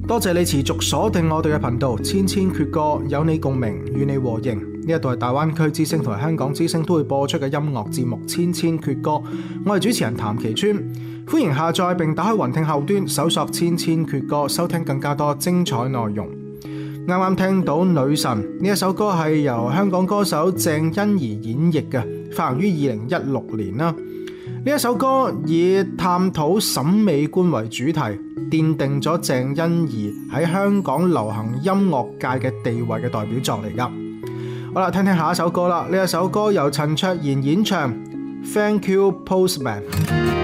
多謝你持續鎖定我哋嘅頻道，千千闕歌，有你共鳴，與你和應。呢一度係大灣區之聲同埋香港之聲都會播出嘅音樂節目《千千闕歌》，我係主持人譚其川，歡迎下載並打開雲聽後端搜索《千千闕歌》，收聽更加多精彩內容。啱啱聽到《女神》呢一首歌係由香港歌手鄭欣宜演繹嘅，發行於2016年啦。呢一首歌以探討審美觀為主題，奠定咗鄭欣宜喺香港流行音樂界嘅地位嘅代表作嚟噶。好啦，聽聽下一首歌啦。呢一首歌由陳卓賢演唱《Thank You Postman》。